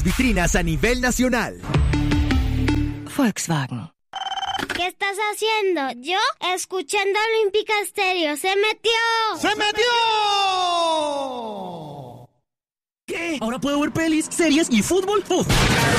Vitrinas a nivel nacional. Volkswagen. ¿Qué estás haciendo? Yo, escuchando Olímpica Estéreo. ¡Se metió! ¡Se metió! ¿Qué? ¿Ahora puedo ver pelis, series y fútbol? ¡Uf!